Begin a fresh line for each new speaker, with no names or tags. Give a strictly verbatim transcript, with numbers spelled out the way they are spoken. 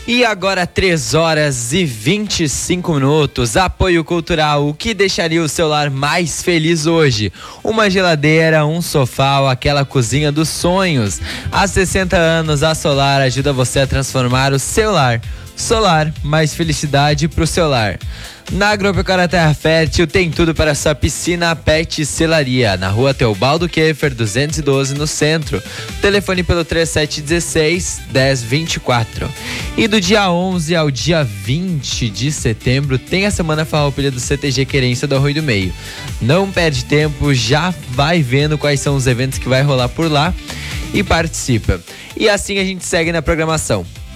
E agora três horas e vinte e cinco minutos. Apoio cultural, o que deixaria o seu lar mais feliz hoje? Uma geladeira, um sofá ou aquela cozinha dos sonhos. Há sessenta anos, a Solar ajuda você a transformar o seu lar. Solar, mais felicidade pro seu lar. Na Agropecuária Terra Fértil tem tudo para sua piscina Pet Celaria, na rua Teobaldo Keffer duzentos e doze, no centro. Telefone pelo trinta e sete dezesseis, dez vinte e quatro. E do dia onze ao dia vinte de setembro tem a Semana Farroupilha do C T G Querência do Arroio do Meio. Não perde tempo, já vai vendo quais são os eventos que vai rolar por lá e participa. E assim a gente segue na programação.